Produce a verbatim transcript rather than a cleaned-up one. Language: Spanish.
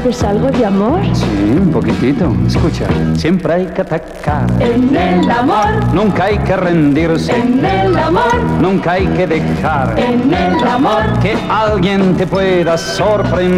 ¿Sabes algo de amor? Sí, un poquitito. Escucha, siempre hay que atacar. En el amor, Nunca hay que rendirse. en el amor, Nunca hay que dejar en el amor. que alguien te pueda sorprender.